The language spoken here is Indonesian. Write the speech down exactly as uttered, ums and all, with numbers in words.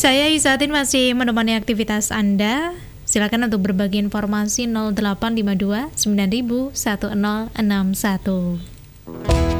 Saya Isatin masih menemani aktivitas Anda. Silakan untuk berbagi informasi nol delapan lima dua sembilan nol nol satu nol enam satu.